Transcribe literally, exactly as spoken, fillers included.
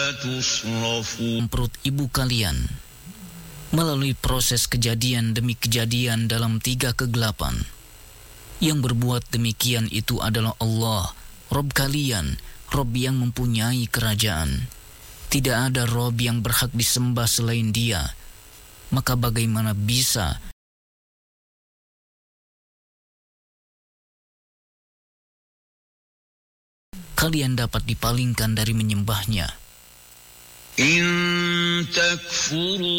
تصرفون perut ibu kalian melalui proses kejadian demi kejadian dalam tiga kegelapan. Yang berbuat demikian itu adalah Allah, Rob kalian, Rob yang mempunyai kerajaan. Tidak ada Rob yang berhak disembah selain Dia. Maka bagaimana bisa kalian dapat dipalingkan dari menyembahnya? In takfuru